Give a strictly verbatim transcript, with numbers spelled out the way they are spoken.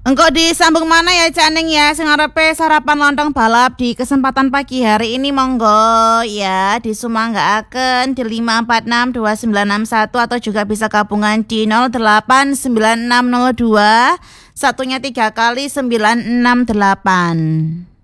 Engkau disambung mana ya Cak Ning ya, sing arepe sarapan lontong balap di kesempatan pagi hari ini monggo ya disumanggaaken di lima empat enam dua sembilan enam satu atau juga bisa gabungan di nol delapan sembilan enam nol dua satunya tiga kali sembilan enam delapan.